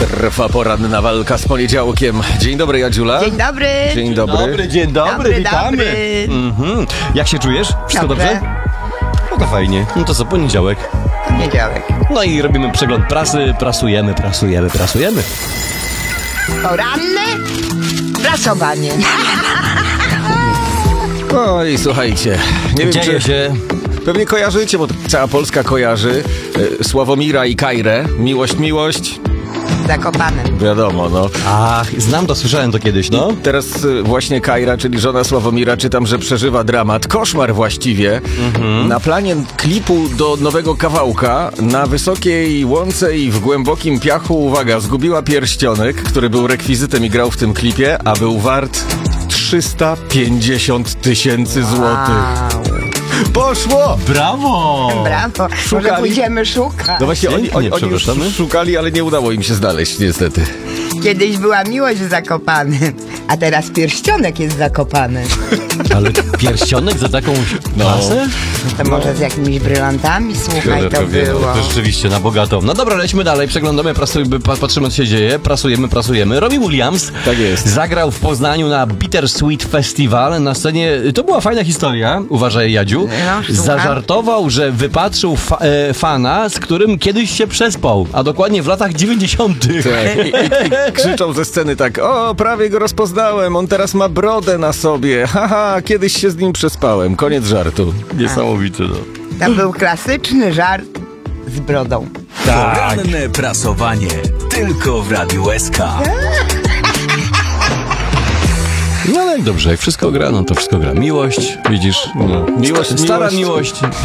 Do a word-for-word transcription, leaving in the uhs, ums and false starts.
Trwa poranna walka z poniedziałkiem. Dzień dobry, Jadziula. Dzień dobry. Dzień dobry. Dobry, dzień dobry, Dobry, witamy. dobry. Mhm. Jak się czujesz? Wszystko Dobrze. dobrze? No to fajnie. No to co, poniedziałek. Poniedziałek. No i robimy przegląd prasy, prasujemy, prasujemy, prasujemy. Poranne prasowanie. No i słuchajcie, nie wiem, Dzieje czy się. pewnie kojarzycie, bo cała Polska kojarzy e, Sławomira i Kajrę. Miłość, miłość. Zakopanem. Wiadomo, no. Ach, znam to, słyszałem to kiedyś, no. Teraz e, właśnie Kajra, czyli żona Sławomira, czytam, że przeżywa dramat, koszmar właściwie. Mhm. Na planie klipu do nowego kawałka na wysokiej łące i w głębokim piachu, uwaga, zgubiła pierścionek, który był rekwizytem i grał w tym klipie, a był wart trzysta pięćdziesiąt tysięcy złotych. Poszło! Brawo! Brawo. Może Szukali. pójdziemy szukać. No właśnie, oni, Pięknie, oni, oni już przepraszamy. szukali, ale nie udało im się znaleźć, niestety. Kiedyś była miłość w Zakopanem, a teraz pierścionek jest zakopany. Ale pierścionek za taką No. klasę? To może z jakimiś brylantami, słuchaj, to Fioletowie, no, było. To rzeczywiście, na bogato. No dobra, lećmy dalej, przeglądamy, prasujemy, pa- patrzymy, co się dzieje, prasujemy, prasujemy. Robbie Williams Tak jest. zagrał w Poznaniu na Bittersweet Festival. Na scenie, to była fajna historia, uważaj, Jadziu. No, słucham. Zażartował, że wypatrzył fa- e, fana, z którym kiedyś się przespał, a dokładnie w latach dziewięćdziesiątych. Tak. I, i, i krzyczą ze sceny tak: o, prawie go rozpoznałem, on teraz ma brodę na sobie. Haha, kiedyś się z nim przespałem. Koniec żartu. Niesamowite, no. To był klasyczny żart z brodą. Poranne prasowanie tylko w Radiu S K. No ale jak dobrze, jak wszystko gra, no to wszystko gra. Miłość, widzisz, no. Miłość, Stara miłość. miłość.